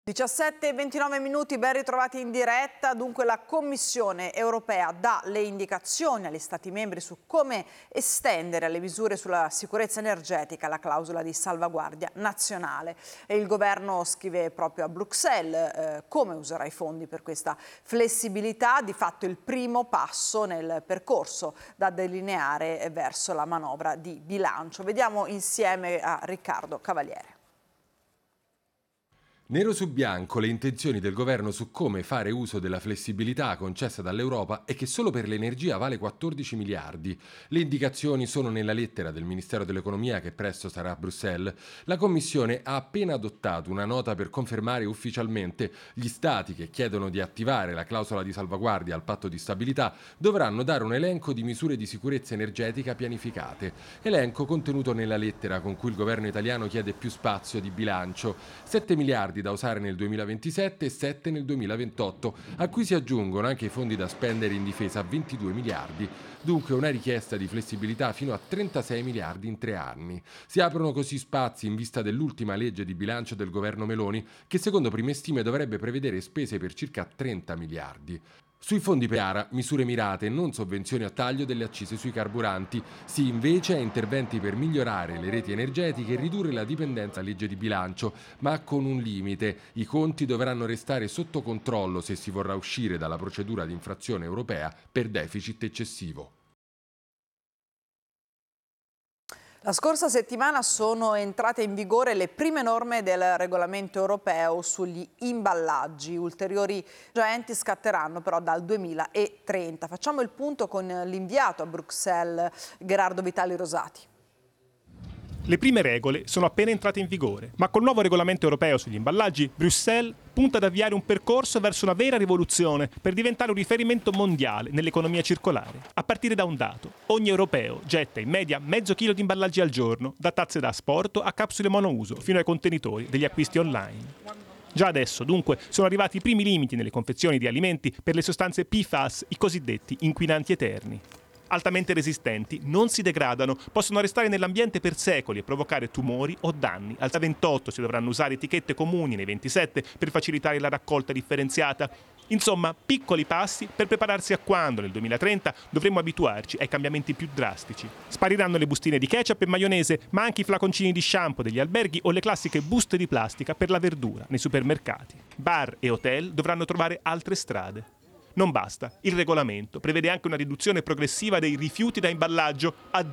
17:29, ben ritrovati in diretta. Dunque la Commissione europea dà le indicazioni agli Stati membri su come estendere le misure sulla sicurezza energetica la clausola di salvaguardia nazionale. E il governo scrive proprio a Bruxelles come userà i fondi per questa flessibilità, di fatto il primo passo nel percorso da delineare verso la manovra di bilancio. Vediamo insieme a Riccardo Cavaliere. Nero su bianco le intenzioni del governo su come fare uso della flessibilità concessa dall'Europa e che solo per l'energia vale 14 miliardi. Le indicazioni sono nella lettera del Ministero dell'Economia che presto sarà a Bruxelles. La Commissione ha appena adottato una nota per confermare ufficialmente gli Stati che chiedono di attivare la clausola di salvaguardia al patto di stabilità dovranno dare un elenco di misure di sicurezza energetica pianificate. Elenco contenuto nella lettera con cui il governo italiano chiede più spazio di bilancio. 7 miliardi da usare nel 2027 e 7 nel 2028, a cui si aggiungono anche i fondi da spendere in difesa, 22 miliardi. Dunque una richiesta di flessibilità fino a 36 miliardi in 3 anni. Si aprono così spazi in vista dell'ultima legge di bilancio del governo Meloni, che secondo prime stime dovrebbe prevedere spese per circa 30 miliardi. Sui fondi per ARA, misure mirate e non sovvenzioni a taglio delle accise sui carburanti, sì invece a interventi per migliorare le reti energetiche e ridurre la dipendenza alla legge di bilancio, ma con un limite. I conti dovranno restare sotto controllo se si vorrà uscire dalla procedura di infrazione europea per deficit eccessivo. La scorsa settimana sono entrate in vigore le prime norme del regolamento europeo sugli imballaggi. Ulteriori agenti scatteranno però dal 2030. Facciamo il punto con l'inviato a Bruxelles, Gerardo Vitali Rosati. Le prime regole sono appena entrate in vigore, ma col nuovo regolamento europeo sugli imballaggi, Bruxelles punta ad avviare un percorso verso una vera rivoluzione per diventare un riferimento mondiale nell'economia circolare. A partire da un dato: ogni europeo getta in media mezzo chilo di imballaggi al giorno, da tazze da asporto a capsule monouso, fino ai contenitori degli acquisti online. Già adesso, dunque, sono arrivati i primi limiti nelle confezioni di alimenti per le sostanze PFAS, i cosiddetti inquinanti eterni. Altamente resistenti, non si degradano, possono restare nell'ambiente per secoli e provocare tumori o danni. Al 28 si dovranno usare etichette comuni nei 27 per facilitare la raccolta differenziata. Insomma, piccoli passi per prepararsi a quando, nel 2030, dovremo abituarci ai cambiamenti più drastici. Spariranno le bustine di ketchup e maionese, ma anche i flaconcini di shampoo degli alberghi o le classiche buste di plastica per la verdura nei supermercati. Bar e hotel dovranno trovare altre strade. Non basta, il regolamento prevede anche una riduzione progressiva dei rifiuti da imballaggio a